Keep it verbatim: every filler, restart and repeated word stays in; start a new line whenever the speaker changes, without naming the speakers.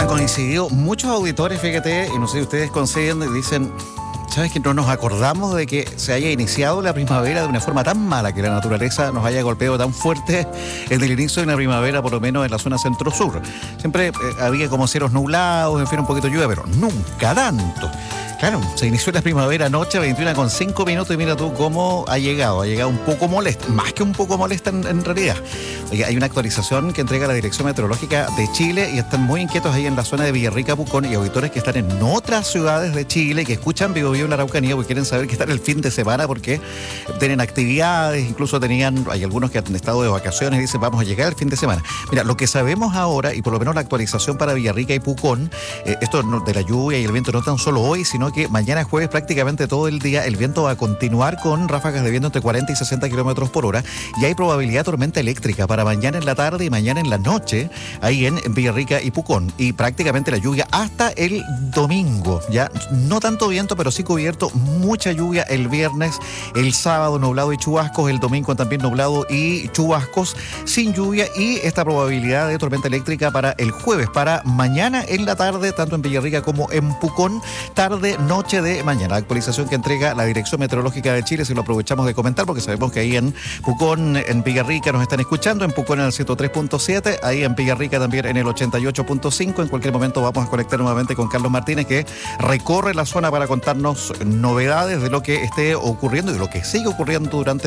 Han coincidido muchos auditores, fíjate, y no sé si ustedes coinciden, dicen, ¿sabes que no nos acordamos de que se haya iniciado la primavera de una forma tan mala, que la naturaleza nos haya golpeado tan fuerte en el inicio de una primavera, por lo menos en la zona centro-sur? Siempre eh, había como cielos nublados, en fin, un poquito de lluvia, pero nunca tanto. Claro, se inició la primavera anoche, veintiuna con cinco minutos, y mira tú cómo ha llegado. Ha llegado un poco molesta, más que un poco molesta en, en realidad. Oye, hay una actualización que entrega la Dirección Meteorológica de Chile y están muy inquietos ahí en la zona de Villarrica, Pucón, y auditores que están en otras ciudades de Chile, que escuchan Vivo Vivo en la Araucanía, porque quieren saber qué está el fin de semana, porque tienen actividades, incluso tenían, hay algunos que han estado de vacaciones y dicen, vamos a llegar el fin de semana. Mira, lo que sabemos ahora, y por lo menos la actualización para Villarrica y Pucón, eh, esto de la lluvia y el viento no tan solo hoy, sino que mañana jueves prácticamente todo el día el viento va a continuar con ráfagas de viento entre cuarenta y sesenta kilómetros por hora, y hay probabilidad de tormenta eléctrica para mañana en la tarde y mañana en la noche ahí en Villarrica y Pucón, y prácticamente la lluvia hasta el domingo. Ya no tanto viento, pero sí cubierto, mucha lluvia el viernes, el sábado nublado y chubascos, el domingo también nublado y chubascos, sin lluvia, y esta probabilidad de tormenta eléctrica para el jueves, para mañana en la tarde, tanto en Villarrica como en Pucón, tarde, noche de mañana. Actualización que entrega la Dirección Meteorológica de Chile, si lo aprovechamos de comentar, porque sabemos que ahí en Pucón, en Villarrica nos están escuchando, en Pucón en el ciento tres punto siete, ahí en Villarrica también en el ochenta y ocho punto cinco. En cualquier momento vamos a conectar nuevamente con Carlos Martínez, que recorre la zona para contarnos novedades de lo que esté ocurriendo y de lo que sigue ocurriendo durante